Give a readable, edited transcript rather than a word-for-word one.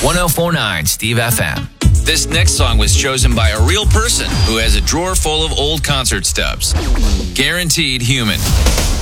1049 Steve FM. This next song was chosen by a real person who has a drawer full of old concert stubs. Guaranteed Human.